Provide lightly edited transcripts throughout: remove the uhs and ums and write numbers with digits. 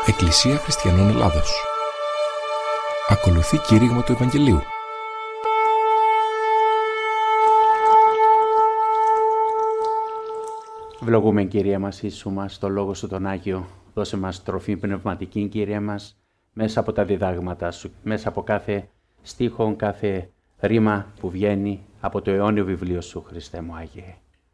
Εκκλησία Χριστιανών Ελλάδος. Ακολουθεί κήρυγμα του Ευαγγελίου. Ευλογούμε, Κύριε μας, Ιησού μας, το Λόγο Σου τον Άγιο. Δώσε μας τροφή πνευματική, Κύριε μας, μέσα από τα διδάγματα Σου, μέσα από κάθε στίχο, κάθε ρήμα που βγαίνει από το αιώνιο βιβλίο Σου, Χριστέ μου Άγιε.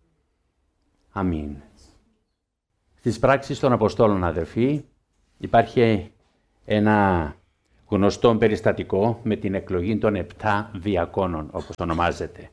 Αμήν. Στις πράξεις των Αποστόλων, αδερφοί, υπάρχει ένα γνωστό περιστατικό με την εκλογή των 7 διακόνων, όπως ονομάζεται.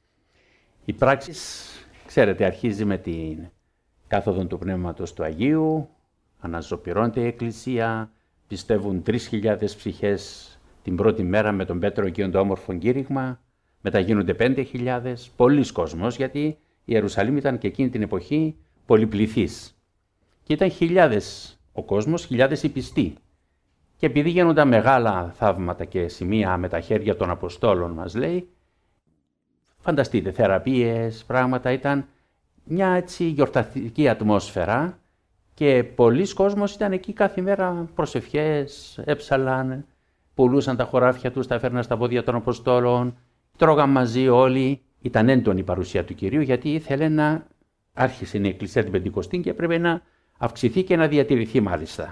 Η πράξεις, ξέρετε, αρχίζει με την κάθοδο του Πνεύματος του Αγίου, αναζωπυρώνεται η Εκκλησία, πιστεύουν 3.000 ψυχές την πρώτη μέρα με τον Πέτρο εκείνο το όμορφο κήρυγμα, μετά γίνονται 5.000, πολλοί κόσμος, γιατί η Ιερουσαλήμ ήταν και εκείνη την εποχή πολυπληθής. Και ήταν χιλιάδες ο κόσμος, χιλιάδες οι πιστοί. Και επειδή γίνονταν μεγάλα θαύματα και σημεία με τα χέρια των Αποστόλων, μας λέει, φανταστείτε, θεραπείες, πράγματα, ήταν μια έτσι γιορταστική ατμόσφαιρα και πολλοί κόσμος ήταν εκεί κάθε μέρα, προσευχές, έψαλαν, πουλούσαν τα χωράφια τους, τα έφερναν στα πόδια των Αποστόλων, τρώγαν μαζί όλοι. Ήταν έντονη η παρουσία του Κυρίου, γιατί ήθελε να άρχισε η Εκκλησία την Πεντηκοστή και έπρεπε να αυξηθεί και να διατηρηθεί μάλιστα.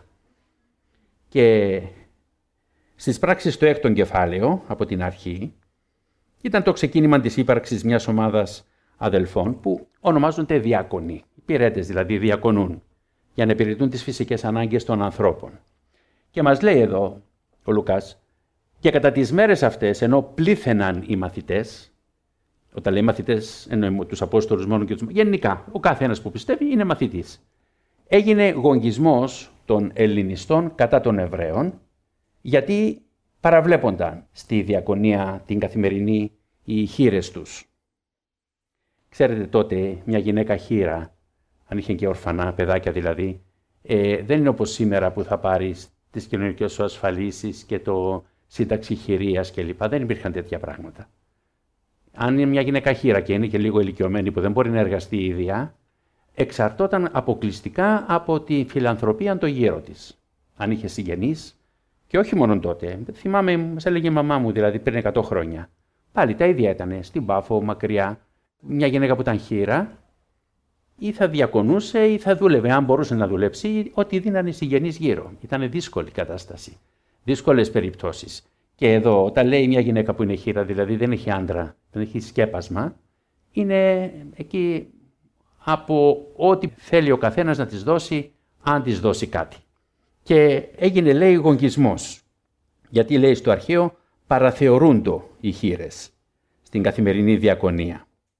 Και στις πράξεις στο 6ο κεφάλαιο, από την αρχή, ήταν το ξεκίνημα της ύπαρξης μιας ομάδας αδελφών που ονομάζονται διάκονοι, υπηρέτες δηλαδή, διακονούν, για να υπηρετούν τις φυσικές ανάγκες των ανθρώπων. Και μας λέει εδώ ο Λουκάς, και κατά τις μέρες αυτές, ενώ πλήθαιναν οι μαθητές, όταν λέει μαθητές εννοεί τους Απόστολους μόνο και τους... Γενικά, ο κάθε ένας που πιστεύει είναι μαθητής. Έγινε γογγισμός των Ελληνιστών κατά των Εβραίων, γιατί παραβλέπονταν στη διακονία την καθημερινή οι χήρες τους. Ξέρετε, τότε μια γυναίκα χήρα, αν είχε και ορφανά παιδάκια δηλαδή, δεν είναι όπως σήμερα που θα πάρεις τις κοινωνικές σου ασφαλίσεις και το σύνταξη χειρίας κλπ. Δεν υπήρχαν τέτοια πράγματα. Αν είναι μια γυναίκα χήρα και είναι και λίγο ηλικιωμένη που δεν μπορεί να εργαστεί η ίδια, εξαρτώταν αποκλειστικά από τη φιλανθρωπία των γύρω της. Αν είχε συγγενείς, και όχι μόνο τότε. Θυμάμαι, μας έλεγε η μαμά μου δηλαδή πριν 100 χρόνια. Πάλι τα ίδια ήταν, στην Πάφο, μακριά. Μια γυναίκα που ήταν χήρα, ή θα διακονούσε ή θα δούλευε, αν μπορούσε να δουλέψει, ό,τι δίνανε οι συγγενείς γύρω. Ήταν δύσκολη κατάσταση, δύσκολες περιπτώσεις. Και εδώ, όταν λέει μια γυναίκα που είναι χήρα, δηλαδή δεν έχει άντρα, δεν έχει σκέπασμα, είναι εκεί από ό,τι θέλει ο καθένας να της δώσει, αν της δώσει κάτι. Και έγινε, λέει, γογγισμός. Γιατί, λέει στο αρχαίο, παραθεωρούντο οι χήρες στην καθημερινή διακονία.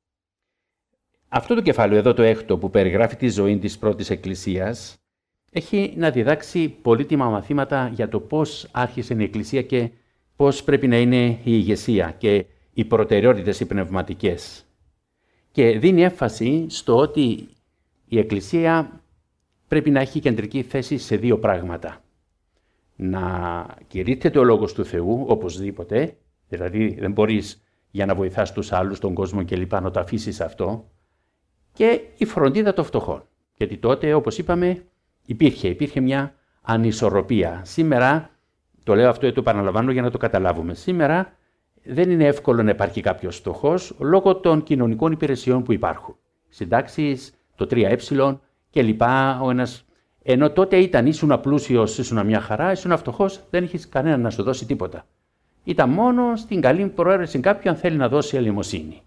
Αυτό το κεφάλαιο εδώ, το 6ο, που περιγράφει τη ζωή της πρώτης Εκκλησίας, έχει να διδάξει πολύτιμα μαθήματα για το πώς άρχισε η Εκκλησία και πώς πρέπει να είναι η ηγεσία και οι προτεραιότητες οι πνευματικές. Και δίνει έμφαση στο ότι η Εκκλησία πρέπει να έχει κεντρική θέση σε 2 πράγματα. Να κηρύττεται ο Λόγος του Θεού, οπωσδήποτε, δηλαδή δεν μπορείς για να βοηθάς τους άλλους, τον κόσμο κλπ. Να το αφήσεις αυτό, και η φροντίδα των φτωχών. Γιατί τότε, όπως είπαμε, υπήρχε μια ανισορροπία. Σήμερα, το λέω αυτό και το επαναλαμβάνω για να το καταλάβουμε, σήμερα δεν είναι εύκολο να υπάρχει κάποιος φτωχός λόγω των κοινωνικών υπηρεσιών που υπάρχουν. Συντάξεις, το 3Ε κλπ. Ενώ τότε ήσουν απλούσιος, ήσουν μια χαρά, ήσουν φτωχός, δεν είχες κανένα να σου δώσει τίποτα. Ήταν μόνο στην καλή προαίρεση κάποιου αν θέλει να δώσει ελεημοσύνη.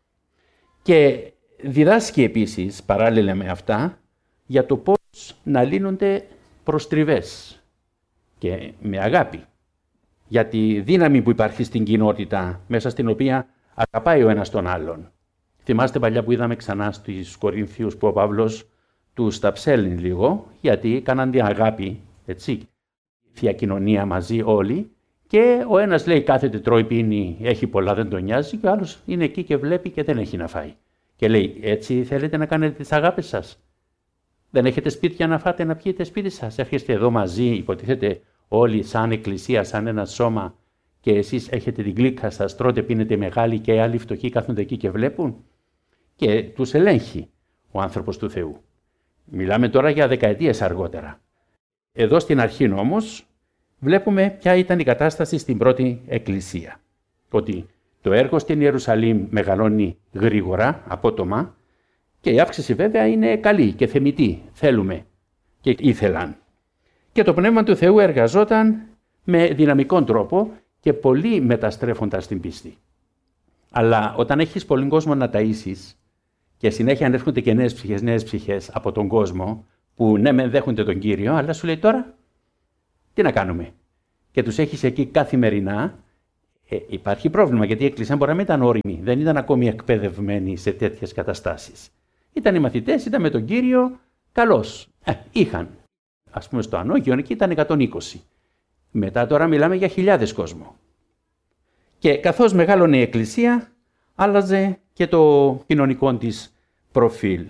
Και διδάσκει επίσης, παράλληλα με αυτά, για το πώς να λύνονται προστριβές και με αγάπη. Για τη δύναμη που υπάρχει στην κοινότητα, μέσα στην οποία αγαπάει ο ένας τον άλλον. Θυμάστε παλιά που είδαμε ξανά στους Κορίνθιους που ο Παύλος τους τα ψέλνει λίγο, γιατί έκαναν την αγάπη, έτσι, θεία κοινωνία μαζί όλοι, και ο ένας λέει κάθεται, τρώει, πίνει, έχει πολλά, δεν τον νοιάζει, και ο άλλος είναι εκεί και βλέπει και δεν έχει να φάει. Και λέει, έτσι θέλετε να κάνετε τις αγάπες σας? Δεν έχετε σπίτια να φάτε, να πιείτε σπίτι σας? Έρχεστε εδώ μαζί, υποτίθεται όλοι σαν εκκλησία, σαν ένα σώμα, και εσείς έχετε την γλύκα σας, τρώτε, πίνετε μεγάλοι και οι άλλοι φτωχοί κάθονται εκεί και βλέπουν? Και τους ελέγχει ο άνθρωπος του Θεού. Μιλάμε τώρα για δεκαετίες αργότερα. Εδώ στην αρχή όμως βλέπουμε ποια ήταν η κατάσταση στην πρώτη εκκλησία. Ότι το έργο στην Ιερουσαλήμ μεγαλώνει γρήγορα, απότομα, και η αύξηση βέβαια είναι καλή και θεμιτή, θέλουμε και ήθελαν. Και το Πνεύμα του Θεού εργαζόταν με δυναμικό τρόπο και πολλοί μεταστρέφοντας την πίστη. Αλλά όταν έχεις πολλοί κόσμο να ταΐσεις και συνέχεια ανέρχονται και νέες ψυχές από τον κόσμο που ναι μεν δέχονται τον Κύριο, αλλά σου λέει τώρα τι να κάνουμε. Και τους έχεις εκεί καθημερινά, υπάρχει πρόβλημα, γιατί η Εκκλησία μπορεί να μην ήταν όριμη, δεν ήταν ακόμη εκπαιδευμένη σε τέτοιες καταστάσεις. Ήταν οι μαθητές, ήταν με τον Κύριο, καλώς. Είχαν. Ας πούμε στο Ανώγιον εκεί ήταν 120. Μετά τώρα μιλάμε για χιλιάδες κόσμο. Και καθώς μεγάλωνε η Εκκλησία, άλλαζε και το κοινωνικό της προφίλ.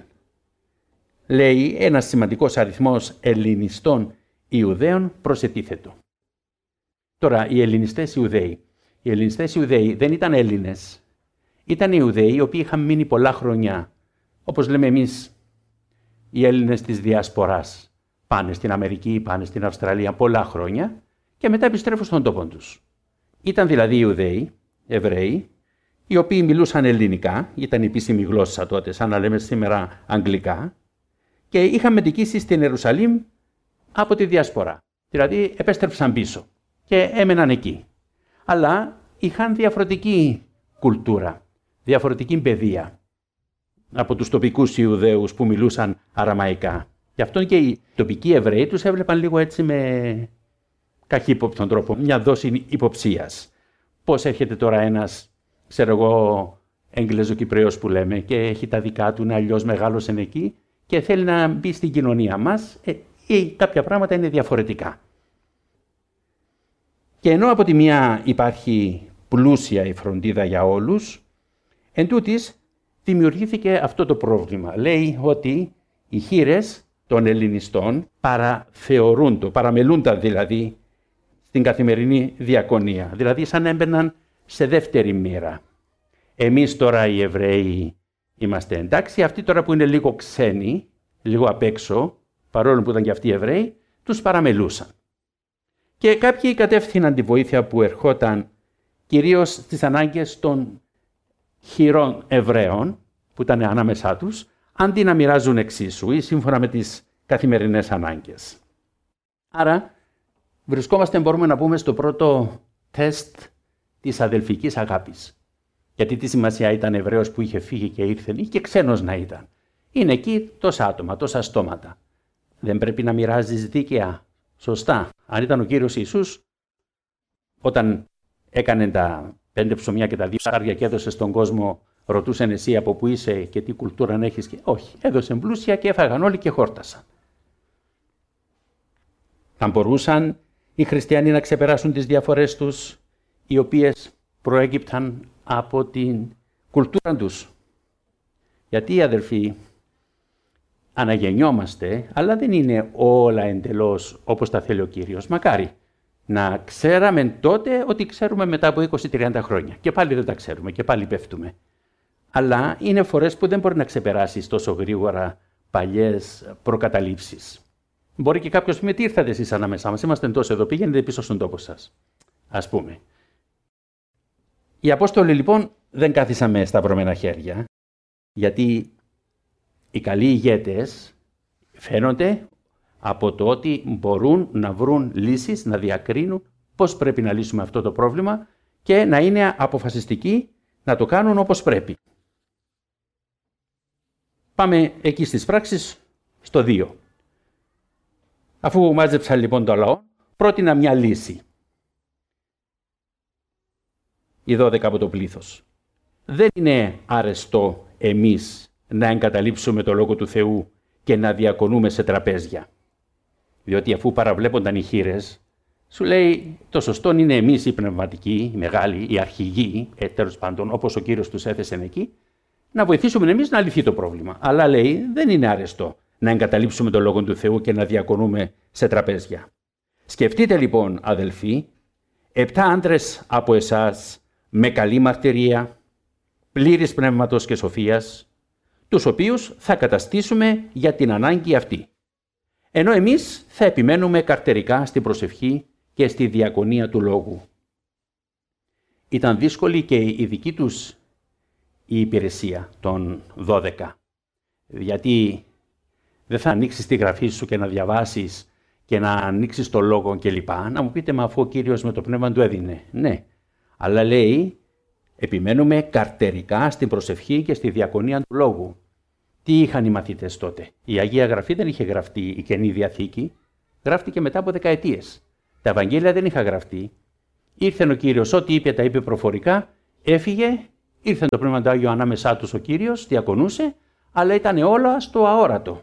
Λέει ένας σημαντικός αριθμός Ελληνιστών Ιουδαίων προσετίθετο. Τώρα οι Ελληνιστές Ιουδαίοι δεν ήταν Έλληνες. Ήταν Ιουδαίοι οι οποίοι είχαν μείνει πολλά χρόνια. Όπως λέμε εμείς οι Έλληνες της Διασποράς. Πάνε στην Αμερική, πάνε στην Αυστραλία πολλά χρόνια και μετά επιστρέφουν στον τόπο τους. Ήταν δηλαδή Ιουδαίοι, Εβραίοι, οι οποίοι μιλούσαν ελληνικά, ήταν η επίσημη γλώσσα τότε, σαν να λέμε σήμερα αγγλικά, και είχαν μετικήσει στην Ιερουσαλήμ από τη Διασπορά. Δηλαδή επέστρεψαν πίσω και έμεναν εκεί. Αλλά είχαν διαφορετική κουλτούρα, διαφορετική παιδεία από τους τοπικούς Ιουδαίους που μιλούσαν αραμαϊκά. Γι' αυτό και οι τοπικοί Εβραίοι τους έβλεπαν λίγο έτσι με καχύποπτον τρόπο, μια δόση υποψίας. Πώς έρχεται τώρα ένας, ξέρω εγώ, Εγγλέζο-Κυπρέος που λέμε και έχει τα δικά του, είναι αλλιώς μεγάλωσε εκεί και θέλει να μπει στην κοινωνία μας ή κάποια πράγματα είναι διαφορετικά. Και ενώ από τη μια υπάρχει πλούσια η φροντίδα για όλους, εν τούτοις δημιουργήθηκε αυτό το πρόβλημα. Λέει ότι οι χήρες των Ελληνιστών παραμελούνταν δηλαδή στην καθημερινή διακονία. Δηλαδή σαν έμπαιναν σε δεύτερη μοίρα. Εμείς τώρα οι Εβραίοι είμαστε εντάξει, αυτοί τώρα που είναι λίγο ξένοι, λίγο απ' έξω, παρόλο που ήταν και αυτοί Εβραίοι, τους παραμελούσαν. Και κάποιοι κατεύθυναν τη βοήθεια που ερχόταν κυρίως στις ανάγκες των χειρών Εβραίων, που ήταν ανάμεσά τους, αντί να μοιράζουν εξίσου ή σύμφωνα με τις καθημερινές ανάγκες. Άρα, μπορούμε να πούμε, στο πρώτο τεστ της αδελφικής αγάπης. Γιατί τι σημασία ήταν Εβραίος που είχε φύγει και ήρθε, ή και ξένος να ήταν. Είναι εκεί τόσα άτομα, τόσα στόματα. Δεν πρέπει να μοιράζεις δίκαια, σωστά. Αν ήταν ο Κύριος Ιησούς, όταν έκανε τα 5 ψωμιά και τα 2 ψάρια και έδωσε στον κόσμο, ρωτούσαν εσύ από πού είσαι και τι κουλτούρα να έχεις. Όχι, έδωσε πλούσια και έφαγαν όλοι και χόρτασαν. Θα μπορούσαν οι χριστιανοί να ξεπεράσουν τις διαφορές τους, οι οποίες προέκυπταν από την κουλτούρα τους. Γιατί, αδελφοί, αναγεννιόμαστε, αλλά δεν είναι όλα εντελώς όπως τα θέλει ο Κύριος. Μακάρι να ξέραμε τότε ότι ξέρουμε μετά από 20-30 χρόνια. Και πάλι δεν τα ξέρουμε και πάλι πέφτουμε. Αλλά είναι φορές που δεν μπορεί να ξεπεράσεις τόσο γρήγορα παλιές προκαταλήψεις. Μπορεί και κάποιος πει: τι ήρθατε εσείς ανάμεσά μας, είμαστε τόσο εδώ, πήγαινετε πίσω στον τόπο σας. Ας πούμε. Οι Απόστολοι λοιπόν δεν κάθισαν με σταυρωμένα χέρια, γιατί οι καλοί ηγέτες φαίνονται από το ότι μπορούν να βρουν λύσεις, να διακρίνουν πώς πρέπει να λύσουμε αυτό το πρόβλημα και να είναι αποφασιστικοί να το κάνουν όπως πρέπει. Πάμε εκεί στις πράξεις στο 2. Αφού μάζεψαν λοιπόν το λαό, πρότεινα μια λύση. Οι 12 από το πλήθος. Δεν είναι αρεστό εμείς να εγκαταλείψουμε το Λόγο του Θεού και να διακονούμε σε τραπέζια. Διότι αφού παραβλέπονταν οι χήρες, σου λέει το σωστό είναι εμείς οι πνευματικοί, οι μεγάλοι, οι αρχηγοί, τέλος πάντων όπως ο Κύριος τους έθεσε εκεί, να βοηθήσουμε εμείς να λυθεί το πρόβλημα. Αλλά λέει δεν είναι αρεστό να εγκαταλείψουμε το Λόγο του Θεού και να διακονούμε σε τραπέζια. Σκεφτείτε λοιπόν, αδελφοί, 7 άντρες από εσάς με καλή μαρτυρία, πλήρης πνεύματος και σοφίας, τους οποίους θα καταστήσουμε για την ανάγκη αυτή. ενώ εμείς θα επιμένουμε καρτερικά στην προσευχή και στη διακονία του λόγου. Ήταν δύσκολη και η δική τους η υπηρεσία των 12, γιατί δεν θα ανοίξεις τη γραφή σου και να διαβάσεις και να ανοίξεις το λόγο κλπ. Να μου πείτε, μα αφού ο Κύριος με το πνεύμα του έδινε. Ναι, αλλά λέει, επιμένουμε καρτερικά στην προσευχή και στη διακονία του λόγου. Τι είχαν οι μαθητές τότε? Η Αγία Γραφή δεν είχε γραφτεί, η Καινή Διαθήκη γράφτηκε μετά από δεκαετίες. Τα Ευαγγέλια δεν είχαν γραφτεί. Ήρθε ο Κύριος, ό,τι είπε τα είπε προφορικά, έφυγε, ήρθε το Πνεύμα του Άγιο ανάμεσά τους ο Κύριος, διακονούσε, αλλά ήταν όλα στο αόρατο.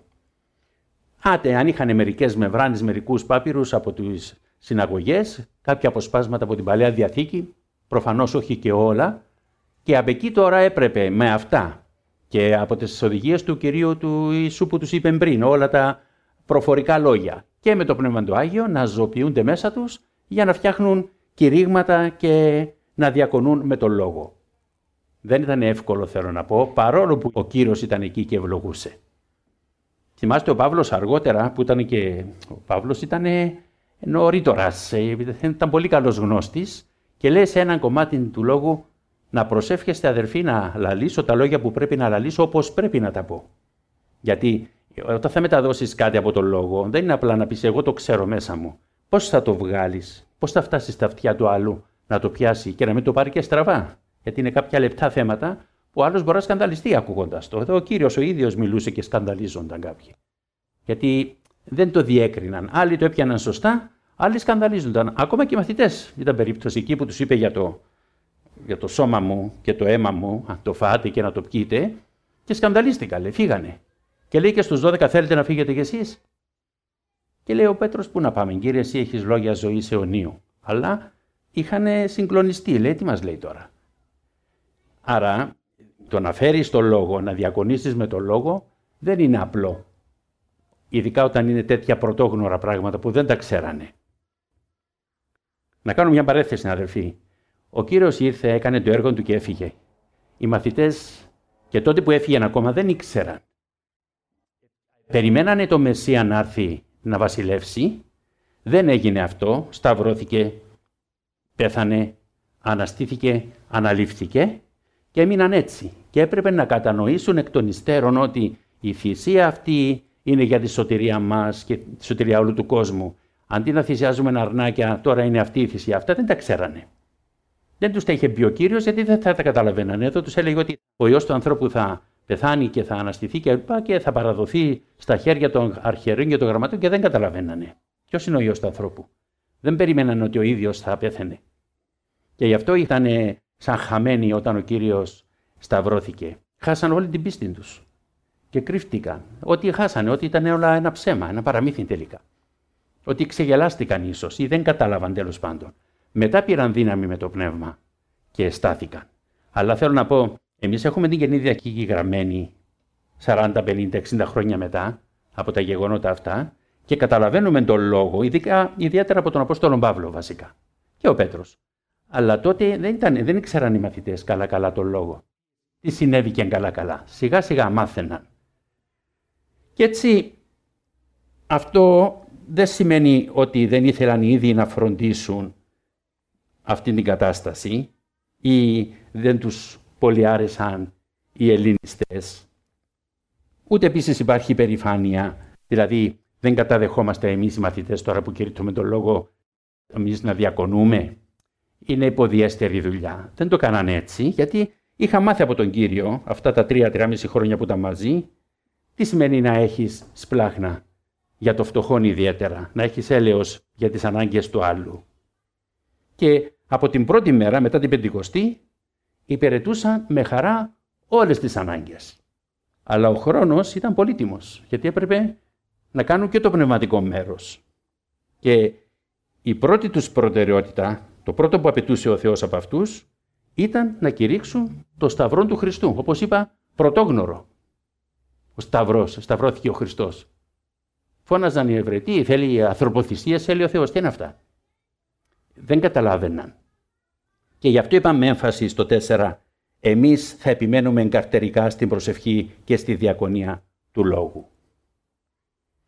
Αν είχαν μερικές μεμβράνες, μερικούς πάπυρους από τις συναγωγές, κάποια αποσπάσματα από την Παλαιά Διαθήκη, προφανώς όχι και όλα, και από εκεί τώρα έπρεπε με αυτά και από τις οδηγίες του Κυρίου του Ιησού που τους είπε πριν, όλα τα προφορικά λόγια και με το Πνεύμα του Άγιο να ζωοποιούνται μέσα τους για να φτιάχνουν κηρύγματα και να διακονούν με τον λόγο. Δεν ήταν εύκολο, θέλω να πω, παρόλο που ο Κύριος ήταν εκεί και ευλογούσε. Θυμάστε ο Παύλος αργότερα, που ήταν και ο Παύλος ήταν νωρίτορας, ήταν πολύ καλός γνώστης και λέει σε έναν κομμάτι του λόγου να προσεύχεστε αδερφοί να λαλήσω τα λόγια που πρέπει να λαλήσω όπως πρέπει να τα πω. Γιατί όταν θα μεταδώσεις κάτι από τον λόγο, δεν είναι απλά να πεις εγώ το ξέρω μέσα μου. Πώς θα το βγάλεις, πώς θα φτάσεις στα αυτιά του άλλου να το πιάσει και να μην το πάρει και στραβά. Γιατί είναι κάποια λεπτά θέματα που ο άλλος μπορεί να σκανδαλιστεί ακούγοντας το. Εδώ ο Κύριος ο ίδιος μιλούσε και σκανδαλίζονταν κάποιοι. Γιατί δεν το διέκριναν. Άλλοι το έπιαναν σωστά, άλλοι σκανδαλίζονταν. Ακόμα και οι μαθητές. Ήταν περίπτωση εκεί που τους είπε για το σώμα μου και το αίμα μου, αν το φάτε και να το πιείτε, και σκανδαλίστηκαν, λέει, φύγανε. Και λέει και στους 12, θέλετε να φύγετε κι εσείς? Και λέει ο Πέτρος, πού να πάμε, Κύριε, εσύ έχεις λόγια ζωής αιωνίου. Αλλά είχαν συγκλονιστεί, λέει, τι μας λέει τώρα? Άρα, το να φέρεις το λόγο, να διακονήσεις με το λόγο, δεν είναι απλό. Ειδικά όταν είναι τέτοια πρωτόγνωρα πράγματα που δεν τα ξέρανε. Να κάνω μια παρέθεση, αδερφοί. Ο Κύριος ήρθε, έκανε το έργο του και έφυγε. Οι μαθητές και τότε που έφυγαν ακόμα δεν ήξεραν. Περιμένανε το Μεσσία να έρθει να βασιλεύσει. Δεν έγινε αυτό. Σταυρώθηκε, πέθανε, αναστήθηκε, αναλήφθηκε και έμειναν έτσι. Και έπρεπε να κατανοήσουν εκ των υστέρων ότι η θυσία αυτή είναι για τη σωτηρία μας και τη σωτηρία όλου του κόσμου. Αντί να θυσιάζουμε αρνάκια, τώρα είναι αυτή η θυσία. Αυτά δεν τα ξέρανε. Δεν τους τα είχε πει ο Κύριος, γιατί δεν θα τα καταλαβαίνανε. Εδώ τους έλεγε ότι ο Υιός του ανθρώπου θα πεθάνει και θα αναστηθεί και θα παραδοθεί στα χέρια των αρχιερέων και των γραμματέων και δεν καταλαβαίνανε. Ποιος είναι ο Υιός του ανθρώπου? Δεν περίμεναν ότι ο ίδιος θα πέθανε. Και γι' αυτό ήταν σαν χαμένοι όταν ο Κύριος σταυρώθηκε. Χάσαν όλη την πίστη τους και κρύφτηκαν. Ότι χάσανε, ότι ήταν όλα ένα ψέμα, ένα παραμύθι τελικά. Ότι ξεγελάστηκαν ίσως ή δεν κατάλαβαν τέλος πάντων. Μετά πήραν δύναμη με το πνεύμα και στάθηκαν. Αλλά θέλω να πω, εμείς έχουμε την Καινή Διαθήκη γραμμένη 40, 50, 60 χρόνια μετά από τα γεγονότα αυτά και καταλαβαίνουμε τον λόγο, ιδιαίτερα από τον Απόστολο Παύλο βασικά και ο Πέτρος. Αλλά τότε δεν ήξεραν οι μαθητές καλά-καλά τον λόγο. Τι συνέβηκε καλά-καλά. Σιγά-σιγά μάθαιναν. Και έτσι αυτό δεν σημαίνει ότι δεν ήθελαν οι ίδιοι να φροντίσουν αυτή την κατάσταση ή δεν τους πολύ άρεσαν οι ελληνιστές. Ούτε επίσης υπάρχει υπερηφάνεια, δηλαδή δεν καταδεχόμαστε εμείς οι μαθητές τώρα που κηρύττουμε τον λόγο εμείς να διακονούμε. Είναι υποδιέστερη δουλειά. Δεν το κάνανε έτσι, γιατί είχα μάθει από τον Κύριο αυτά τα 3-3,5 χρόνια που ήταν μαζί, τι σημαίνει να έχεις σπλάχνα για το φτωχόν ιδιαίτερα, να έχεις έλεος για τις ανάγκες του άλλου. Και από την πρώτη μέρα μετά την Πεντηκοστή υπηρετούσαν με χαρά όλες τις ανάγκες. Αλλά ο χρόνος ήταν πολύτιμος, γιατί έπρεπε να κάνουν και το πνευματικό μέρος. Και η πρώτη τους προτεραιότητα, το πρώτο που απαιτούσε ο Θεός από αυτούς, ήταν να κηρύξουν το σταυρό του Χριστού. Όπως είπα, πρωτόγνωρο. Ο σταυρός, σταυρώθηκε ο Χριστός. Φώναζαν οι Εβραίοι, τι θέλει ανθρωποθυσία, θέλει ο Θεός, τι είναι αυτά? Δεν καταλάβαιναν. Και γι' αυτό είπαμε έμφαση στο 4, εμείς θα επιμένουμε εγκαρτερικά στην προσευχή και στη διακονία του λόγου.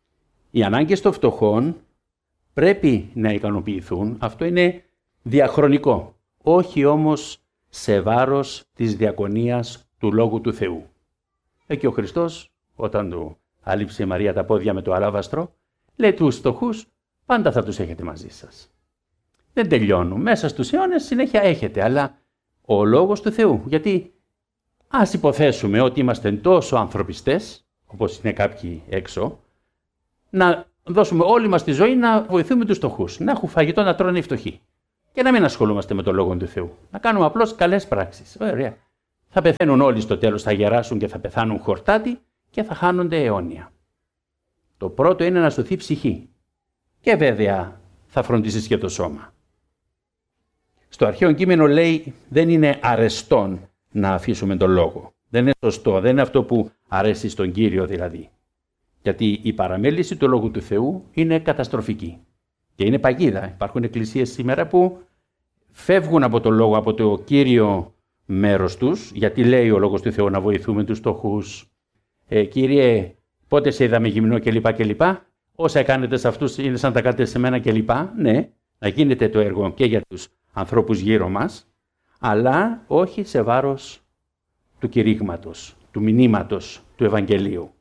Οι ανάγκες των φτωχών πρέπει να ικανοποιηθούν. Αυτό είναι διαχρονικό. Όχι όμως σε βάρος της διακονίας του Λόγου του Θεού. Και ο Χριστός, όταν του άλυψε η Μαρία τα πόδια με το αλάβαστρο, λέει τους φτωχούς πάντα θα τους έχετε μαζί σας. Δεν τελειώνουν. Μέσα στους αιώνες συνέχεια έχετε, αλλά ο Λόγος του Θεού. Γιατί ας υποθέσουμε ότι είμαστε τόσο ανθρωπιστές, όπως είναι κάποιοι έξω, να δώσουμε όλη μας τη ζωή να βοηθούμε τους φτωχούς, να έχουν φαγητό να τρώνε οι φτωχοί και να μην ασχολούμαστε με το Λόγο του Θεού. Να κάνουμε απλώς καλές πράξεις. Ωραία. Θα πεθαίνουν όλοι στο τέλος, θα γεράσουν και θα πεθάνουν χορτάτι και θα χάνονται αιώνια. Το πρώτο είναι να σωθεί ψυχή και βέβαια θα φροντίσεις και το σώμα. Στο αρχαίο κείμενο λέει δεν είναι αρεστόν να αφήσουμε τον Λόγο. Δεν είναι σωστό, δεν είναι αυτό που αρέσει στον Κύριο δηλαδή. Γιατί η παραμέληση του Λόγου του Θεού είναι καταστροφική και είναι παγίδα. Υπάρχουν εκκλησίες σήμερα που φεύγουν από τον Λόγο, από το κύριο μέρος τους, γιατί λέει ο Λόγος του Θεού να βοηθούμε τους φτωχούς. Κύριε, πότε σε είδαμε γυμνό κλπ. Όσα κάνετε σε αυτούς είναι σαν τα κάνετε σε μένα κλπ. Ναι, να γίνεται το έργο και για τους ανθρώπους γύρω μας, αλλά όχι σε βάρος του κηρύγματος, του μηνύματος του Ευαγγελίου.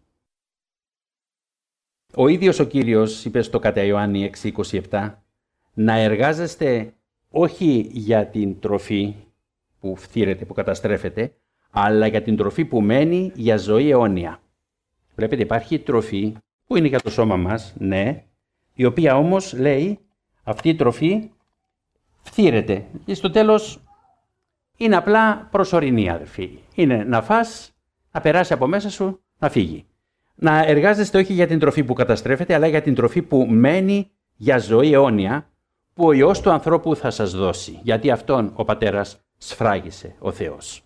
Ο ίδιος ο Κύριος είπε στο κατά Ιωάννη 6:27 να εργάζεστε όχι για την τροφή που φθήρεται, που καταστρέφεται, αλλά για την τροφή που μένει για ζωή αιώνια. Βλέπετε, υπάρχει τροφή που είναι για το σώμα μας, ναι, η οποία όμως λέει αυτή η τροφή φθήρεται και στο τέλος είναι απλά προσωρινή, αδερφοί. Είναι να φας, να περάσει από μέσα σου, να φύγει. Να εργάζεστε όχι για την τροφή που καταστρέφεται, αλλά για την τροφή που μένει για ζωή αιώνια, που ο Υιός του ανθρώπου θα σας δώσει. Γιατί αυτόν ο Πατέρας σφράγισε, ο Θεός.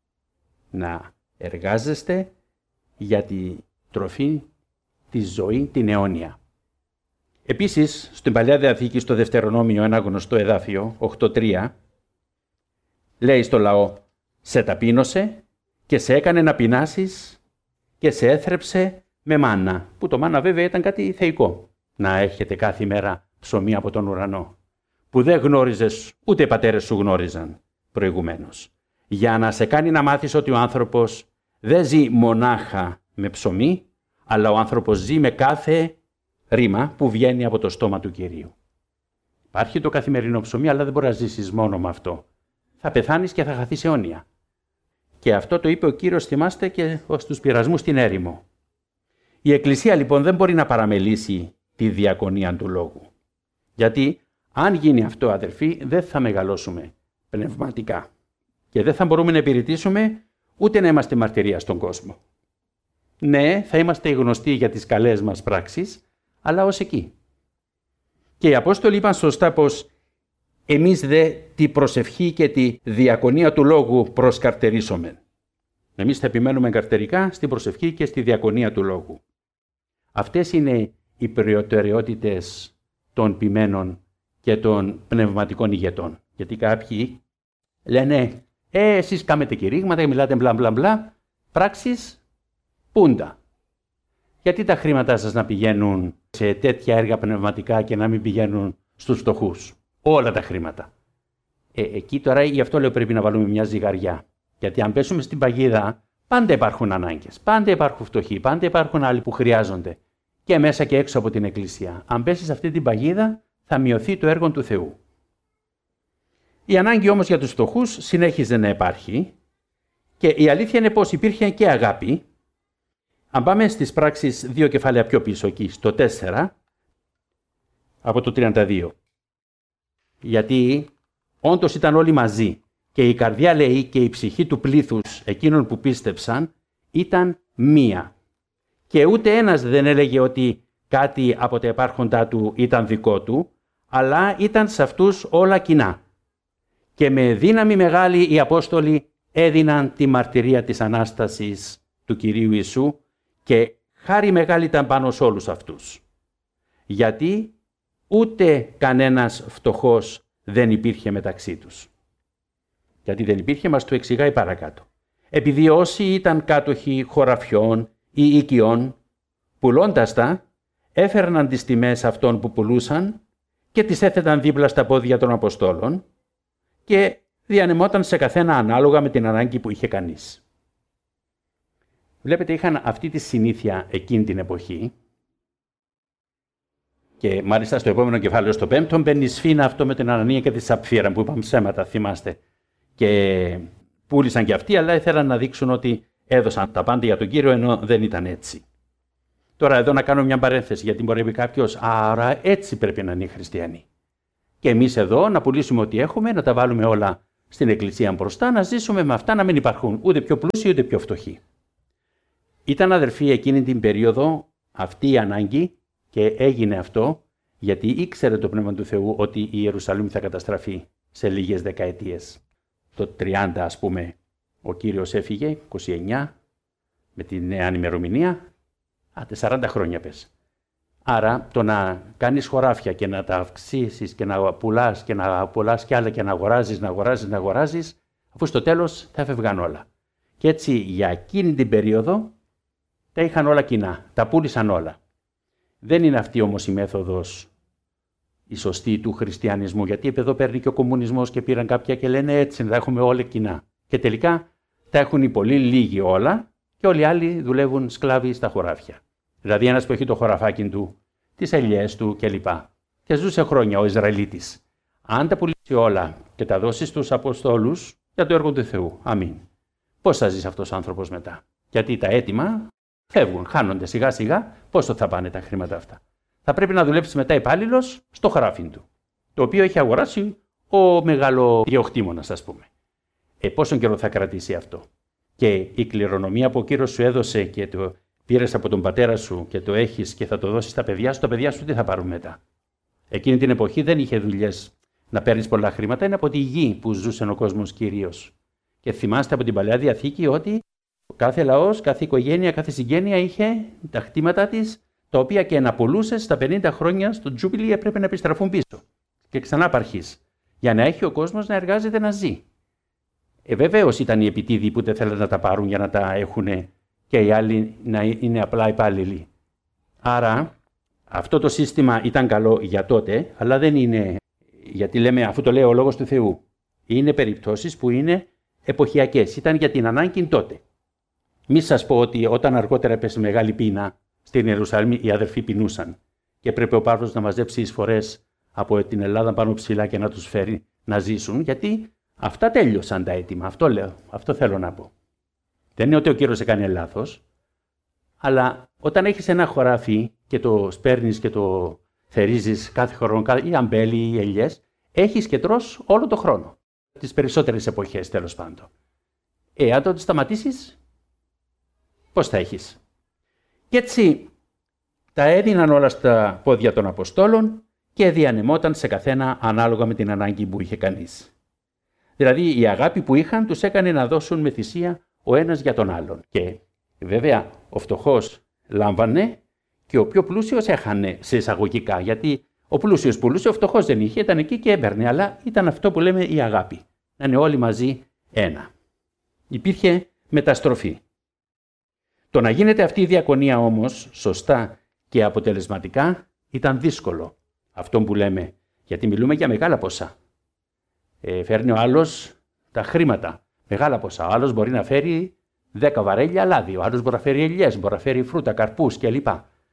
Να εργάζεστε για τη τροφή, τη ζωή, την αιώνια. Επίσης, στην Παλιά Διαθήκη, στο Δευτερονόμιο, ένα γνωστό εδάφιο, 8:3, λέει στο λαό «Σε ταπείνωσε και σε έκανε να πεινάσεις και σε έθρεψε με μάνα», που το μάνα βέβαια ήταν κάτι θεϊκό. Να έχετε κάθε μέρα ψωμί από τον ουρανό, που δεν γνώριζες ούτε οι πατέρες σου γνώριζαν προηγουμένως. Για να σε κάνει να μάθεις ότι ο άνθρωπος δεν ζει μονάχα με ψωμί, αλλά ο άνθρωπος ζει με κάθε ρήμα που βγαίνει από το στόμα του Κυρίου. Υπάρχει το καθημερινό ψωμί, αλλά δεν μπορεί να ζήσεις μόνο με αυτό. Θα πεθάνεις και θα χαθείς αιώνια. Και αυτό το είπε ο Κύριος, θυμάστε, και στους πειρασμούς στην έρημο. Η Εκκλησία λοιπόν δεν μπορεί να παραμελήσει τη διακονία του Λόγου. Γιατί αν γίνει αυτό, αδερφοί, δεν θα μεγαλώσουμε πνευματικά. Και δεν θα μπορούμε να υπηρετήσουμε ούτε να είμαστε μαρτυρία στον κόσμο. Ναι, θα είμαστε γνωστοί για τις καλές μας πράξεις, αλλά ως εκεί. Και οι Απόστολοι είπαν σωστά πως εμείς δε τη προσευχή και τη διακονία του Λόγου προσκαρτερίσομεν. Εμείς θα επιμένουμε καρτερικά στην προσευχή και στη διακονία του Λόγου. Αυτές είναι οι προτεραιότητες των ποιμένων και των πνευματικών ηγετών. Γιατί κάποιοι λένε εσείς κάνετε κηρύγματα και μιλάτε μπλα μπλα μπλα, πράξεις πούντα. Γιατί τα χρήματά σας να πηγαίνουν σε τέτοια έργα πνευματικά και να μην πηγαίνουν στους φτωχούς? Όλα τα χρήματα. Εκεί τώρα γι' αυτό λέω πρέπει να βάλουμε μια ζυγαριά. Γιατί αν πέσουμε στην παγίδα, πάντα υπάρχουν ανάγκες, πάντα υπάρχουν φτωχοί, πάντα υπάρχουν άλλοι που χρειάζονται. Και μέσα και έξω από την Εκκλησία. Αν πέσει σε αυτή την παγίδα, θα μειωθεί το έργο του Θεού. Η ανάγκη όμως για τους φτωχούς συνέχιζε να υπάρχει και η αλήθεια είναι πως υπήρχε και αγάπη. Αν πάμε στις πράξεις 2 κεφάλαια πιο πίσω εκεί, στο 4, από το 32. Γιατί όντως ήταν όλοι μαζί και η καρδιά, λέει, και η ψυχή του πλήθους εκείνων που πίστεψαν ήταν μία. Και ούτε ένας δεν έλεγε ότι κάτι από τα υπάρχοντά του ήταν δικό του, αλλά ήταν σε αυτούς όλα κοινά. Και με δύναμη μεγάλη οι Απόστολοι έδιναν τη μαρτυρία της Ανάστασης του Κυρίου Ιησού και χάρη μεγάλη ήταν πάνω σε όλους αυτούς. Γιατί ούτε κανένας φτωχός δεν υπήρχε μεταξύ τους. Γιατί δεν υπήρχε, μας το εξηγάει παρακάτω. Επειδή όσοι ήταν κάτοχοι χωραφιών ή οικειών, πουλώντας τα, έφερναν τις τιμές αυτών που πουλούσαν και τις έθεταν δίπλα στα πόδια των Αποστόλων και διανεμόταν σε καθένα ανάλογα με την ανάγκη που είχε κανείς. Βλέπετε, είχαν αυτή τη συνήθεια εκείνη την εποχή και μάλιστα στο επόμενο κεφάλαιο, στο 5ο, μπαίνει σφήνα αυτό με την Ανανία και τη Σαπφύρα που είπαμε ψέματα, θυμάστε. Και πούλησαν και αυτοί, αλλά ήθελαν να δείξουν ότι έδωσαν τα πάντα για τον Κύριο, ενώ δεν ήταν έτσι. Τώρα εδώ να κάνω μια παρένθεση, γιατί μπορεί να πει κάποιος, άρα έτσι πρέπει να είναι οι χριστιανοί. Και εμείς εδώ να πουλήσουμε ό,τι έχουμε, να τα βάλουμε όλα στην εκκλησία μπροστά, να ζήσουμε με αυτά, να μην υπάρχουν ούτε πιο πλούσιοι ούτε πιο φτωχοί. Ήταν, αδερφοί, εκείνη την περίοδο αυτή η ανάγκη και έγινε αυτό γιατί ήξερε το Πνεύμα του Θεού ότι η Ιερουσαλήμ θα καταστραφεί σε λίγες δεκαετίες. Το 30, ας πούμε, ο Κύριος έφυγε, 29, με τη νέα ημερομηνία, 40 χρόνια πες. Άρα το να κάνεις χωράφια και να τα αυξήσεις και να πουλάς και να πουλάς κι άλλα και να αγοράζεις, αφού στο τέλος θα φεύγαν όλα. Και έτσι για εκείνη την περίοδο τα είχαν όλα κοινά, τα πούλησαν όλα. Δεν είναι αυτή όμως η μέθοδος η σωστή του χριστιανισμού, γιατί εδώ παίρνει και ο κομμουνισμός και πήραν κάποια και λένε έτσι, τα έχουμε όλα κοινά. Και τελικά τα έχουν οι πολύ λίγοι όλα και όλοι οι άλλοι δουλεύουν σκλάβοι στα χωράφια. Δηλαδή ένας που έχει το χωραφάκι του, τις ελιές του κλπ. Και ζούσε χρόνια ο Ισραηλίτης. Αν τα πουλήσει όλα και τα δώσει στους Αποστόλους για το έργο του Θεού, αμήν. Πώς θα ζήσει αυτός ο άνθρωπος μετά? Γιατί τα έτοιμα φεύγουν, χάνονται σιγά σιγά, πόσο θα πάνε τα χρήματα αυτά? Θα πρέπει να δουλέψει μετά υπάλληλος στο χωράφι του, το οποίο έχει αγοράσει ο μεγαλογεωκτήμονας, ας πούμε. Πόσον καιρό θα κρατήσει αυτό? Και η κληρονομία που ο Κύριος σου έδωσε και το πήρες από τον πατέρα σου και το έχεις και θα το δώσεις στα παιδιά σου, τα παιδιά σου τι θα πάρουν μετά? Εκείνη την εποχή δεν είχε δουλειές να παίρνεις πολλά χρήματα, είναι από τη γη που ζούσε ο κόσμος κυρίως. Και θυμάστε από την Παλαιά Διαθήκη ότι κάθε λαός, κάθε οικογένεια, κάθε συγγένεια είχε τα χτήματα της, τα οποία και να πουλούσε στα 50 χρόνια στο Τζούμπιλι έπρεπε να επιστραφούν πίσω. Και ξανά απαρχής. Για να έχει ο κόσμος να εργάζεται, να ζει. Βεβαίως ήταν οι επιτίδιοι που δεν θέλουν να τα πάρουν για να τα έχουν και οι άλλοι να είναι απλά υπάλληλοι. Άρα αυτό το σύστημα ήταν καλό για τότε, αλλά δεν είναι, γιατί λέμε, αφού το λέει ο Λόγος του Θεού, είναι περιπτώσεις που είναι εποχιακές. Ήταν για την ανάγκη τότε. Μη σας πω ότι όταν αργότερα έπεσε μεγάλη πείνα στην Ιερουσαλήμ, οι αδερφοί πεινούσαν και έπρεπε ο Παύλος να μαζέψει εισφορές από την Ελλάδα πάνω ψηλά και να τους φέρει να ζήσουν, γιατί αυτά τέλειωσαν τα έτοιμα. Αυτό λέω, αυτό θέλω να πω. Δεν είναι ότι ο Κύριος έκανε λάθος, αλλά όταν έχεις ένα χωράφι και το σπέρνεις και το θερίζεις κάθε χρόνο, ή αμπέλι ή ελιές, έχεις και τρως όλο το χρόνο. Τις περισσότερες εποχές, τέλος πάντων. Αν το σταματήσεις, πώς θα έχεις? Και έτσι τα έδιναν όλα στα πόδια των Αποστόλων και διανεμόταν σε καθένα ανάλογα με την ανάγκη που είχε κανείς. Δηλαδή η αγάπη που είχαν τους έκανε να δώσουν με θυσία ο ένας για τον άλλον. Και βέβαια ο φτωχός λάμβανε και ο πιο πλούσιος έχανε σε εισαγωγικά, γιατί ο πλούσιος πουλούσε, ο φτωχός δεν είχε, ήταν εκεί και έπαιρνε, αλλά ήταν αυτό που λέμε η αγάπη. Να είναι όλοι μαζί ένα. Υπήρχε μεταστροφή. Το να γίνεται αυτή η διακονία όμως σωστά και αποτελεσματικά ήταν δύσκολο. Αυτό που λέμε, γιατί μιλούμε για μεγάλα ποσά. Φέρνει ο άλλος τα χρήματα, μεγάλα ποσά. Ο άλλος μπορεί να φέρει 10 βαρέλια λάδι, ο άλλος μπορεί να φέρει ελιές, μπορεί να φέρει φρούτα, καρπούς κλπ.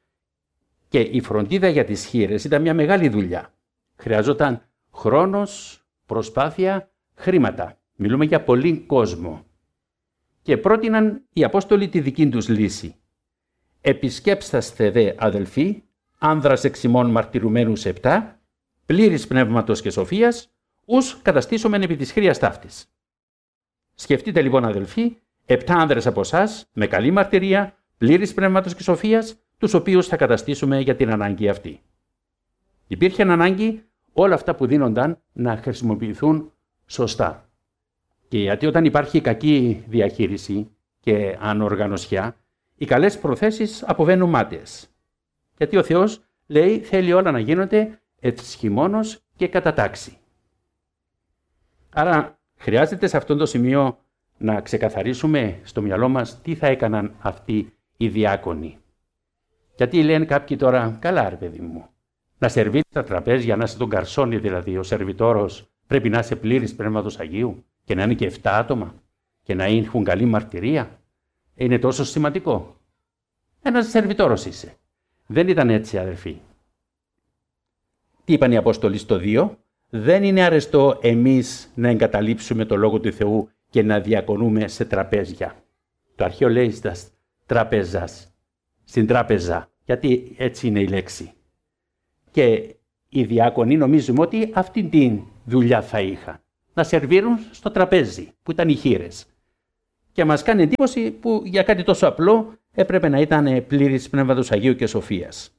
Και η φροντίδα για τις χήρες ήταν μια μεγάλη δουλειά. Χρειαζόταν χρόνος, προσπάθεια, χρήματα. Μιλούμε για πολύ κόσμο. Και πρότειναν οι Απόστολοι τη δική τους λύση. «Επισκέψταστε δε, αδελφοί, άνδρας εξ ημών μαρτυρουμένους 7, πλήρης πνεύματος και σοφίας, ους καταστήσομεν επί της χρίας ταύτης». Σκεφτείτε λοιπόν, αδελφοί, 7 άνδρες από εσάς, με καλή μαρτυρία, πλήρης πνεύματος και σοφίας, τους οποίους θα καταστήσουμε για την ανάγκη αυτή. Υπήρχε ανάγκη όλα αυτά που δίνονταν να χρησιμοποιηθούν σωστά. Και γιατί όταν υπάρχει κακή διαχείριση και ανοργανωσιά, οι καλές προθέσεις αποβαίνουν μάταιες. Γιατί ο Θεός λέει θέλει όλα να γίνονται ευσχημόνως και κατά τάξη. Άρα χρειάζεται σε αυτό το σημείο να ξεκαθαρίσουμε στο μυαλό μας τι θα έκαναν αυτοί οι διάκονοι. Γιατί λένε κάποιοι τώρα, καλά ρε παιδί μου, να σερβίρεις τα τραπέζια, να είσαι τον καρσόνι δηλαδή, ο σερβιτόρος πρέπει να είσαι πλήρης Πνεύματος Αγίου και να είναι και 7 άτομα και να έχουν καλή μαρτυρία. Είναι τόσο σημαντικό. Ένας σερβιτόρος είσαι. Δεν ήταν έτσι, αδερφοί. Τι είπαν οι Απόστολοι στο 2? Δεν είναι αρεστό εμείς να εγκαταλείψουμε το Λόγο του Θεού και να διακονούμε σε τραπέζια. Το αρχαίο λέει στα τραπέζας, στην τράπεζα, γιατί έτσι είναι η λέξη. Και οι διάκονοι νομίζουμε ότι αυτή την δουλειά θα είχαν. Να σερβίρουν στο τραπέζι που ήταν οι χήρες. Και μας κάνει εντύπωση που για κάτι τόσο απλό έπρεπε να ήταν πλήρης Πνεύματος Αγίου και σοφίας.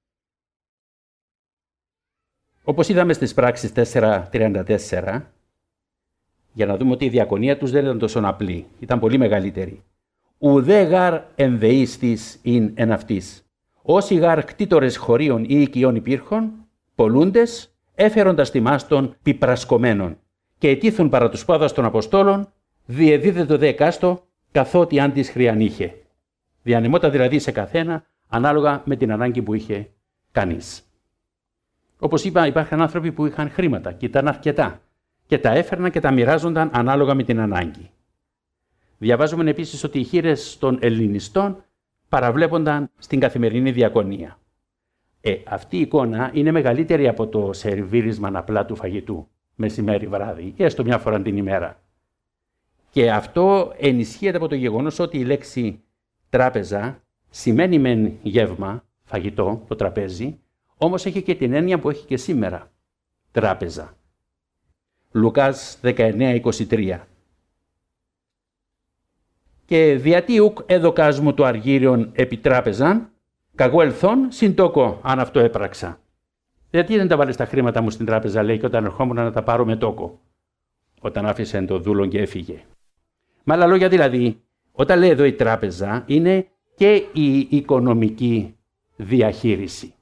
Όπως είδαμε στις πράξεις 4:34, για να δούμε ότι η διακονία τους δεν ήταν τόσο απλή, ήταν πολύ μεγαλύτερη. Ουδέ γάρ ενδείστης ειν εν αυτής. Όσοι γάρ κτήτορες χωρίων ή οικειών υπήρχον, πολλούντες, έφεροντας τιμάς των πιπρασκομένων και ετήθουν παρά τους πόδας των Αποστόλων, διεδίδετο δε εκάστο καθότι αν της χρειαν είχε. Διανεμόταν δηλαδή σε καθένα ανάλογα με την ανάγκη που είχε κανείς. Όπως είπα, υπάρχουν άνθρωποι που είχαν χρήματα και ήταν αρκετά και τα έφερναν και τα μοιράζονταν ανάλογα με την ανάγκη. Διαβάζουμε επίσης ότι οι χήρες των Ελληνιστών παραβλέπονταν στην καθημερινή διακονία. Αυτή η εικόνα είναι μεγαλύτερη από το σερβίρισμα απλά του φαγητού, μεσημέρι βράδυ, έστω μια φορά την ημέρα. Και αυτό ενισχύεται από το γεγονός ότι η λέξη τράπεζα σημαίνει μεν γεύμα, φαγητό, το τραπέζι, όμως έχει και την έννοια που έχει και σήμερα, τράπεζα. Λουκάς 19:23. Και διατί ουκ έδωκας μου το αργύριον επί τράπεζαν, καγώ ελθόν συντόκο αν αυτό έπραξα. Γιατί δεν τα βάλεις τα χρήματα μου στην τράπεζα, λέει, και όταν ερχόμουν να τα πάρω με τόκο, όταν άφησε το δούλον και έφυγε. Με άλλα λόγια δηλαδή, όταν λέει εδώ η τράπεζα, είναι και η οικονομική διαχείριση.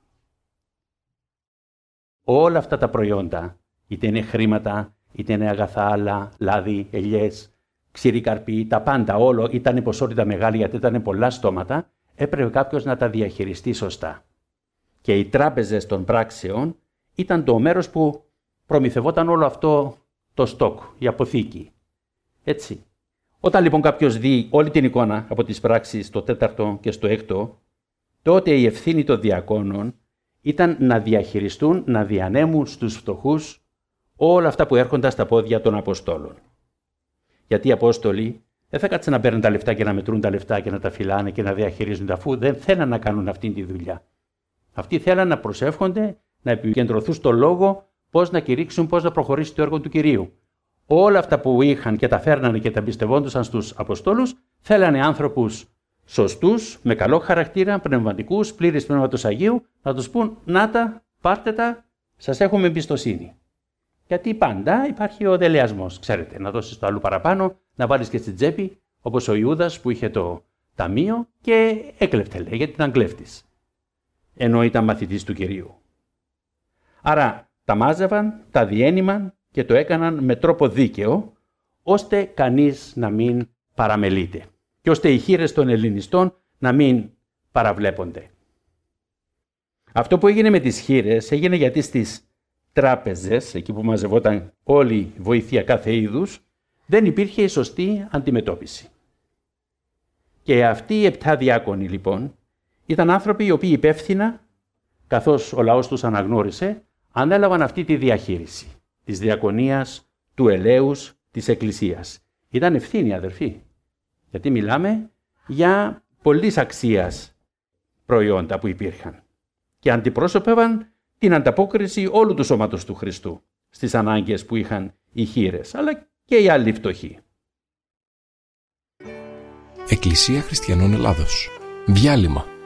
Όλα αυτά τα προϊόντα, είτε είναι χρήματα, είτε είναι αγαθά άλλα, λάδι, ελιές, ξηρή καρπή, τα πάντα, όλο ήταν ποσότητα μεγάλη γιατί ήταν πολλά στόματα, έπρεπε κάποιος να τα διαχειριστεί σωστά. Και οι τράπεζες των πράξεων ήταν το μέρος που προμηθευόταν όλο αυτό το στόκ, η αποθήκη. Έτσι. Όταν λοιπόν κάποιος δει όλη την εικόνα από τις πράξεις στο 4ο και στο 6ο, τότε η ευθύνη των διακόνων ήταν να διαχειριστούν, να διανέμουν στους φτωχούς όλα αυτά που έρχονταν στα πόδια των Αποστόλων. Γιατί οι Απόστολοι δεν θα κάτσουν να παίρνουν τα λεφτά και να μετρούν τα λεφτά και να τα φυλάνε και να διαχειρίζονται, αφού δεν θέλαν να κάνουν αυτή τη δουλειά. Αυτοί θέλαν να προσεύχονται, να επικεντρωθούν στο λόγο, πώς να κηρύξουν, πώς να προχωρήσει το έργο του Κυρίου. Όλα αυτά που είχαν και τα φέρνανε και τα εμπιστευόντουσαν στους Αποστόλους, θέλανε άνθρωπους σωστούς, με καλό χαρακτήρα, πνευματικούς, πλήρης Πνεύματος Αγίου, να τους πούν να τα, πάρτε τα, σας έχουμε εμπιστοσύνη. Γιατί πάντα υπάρχει ο δελεασμός, ξέρετε, να δώσεις το άλλο παραπάνω, να βάλεις και στην τσέπη, όπως ο Ιούδας που είχε το ταμείο και έκλεφτε, λέει, γιατί ήταν κλέφτης. Ενώ ήταν μαθητής του Κυρίου. Άρα τα μάζευαν, τα διένυμαν και το έκαναν με τρόπο δίκαιο, ώστε κανείς να μην παραμελείται και ώστε οι χήρες των Ελληνιστών να μην παραβλέπονται. Αυτό που έγινε με τις χήρες έγινε γιατί στις τράπεζες, εκεί που μαζευόταν όλη η βοήθεια κάθε είδους, δεν υπήρχε η σωστή αντιμετώπιση. Και αυτοί οι 7 διάκονοι λοιπόν ήταν άνθρωποι οι οποίοι υπεύθυνα, καθώς ο λαός τους αναγνώρισε, ανέλαβαν αυτή τη διαχείριση της διακονίας, του ελέους, της Εκκλησίας. Ήταν ευθύνη, αδερφοί, γιατί μιλάμε για πολλής αξίας προϊόντα που υπήρχαν και αντιπρόσωπευαν την ανταπόκριση όλου του σώματος του Χριστού στις ανάγκες που είχαν οι χήρες, αλλά και οι άλλοι φτωχοί. Εκκλησία Χριστιανών Ελλάδος. Διάλειμμα.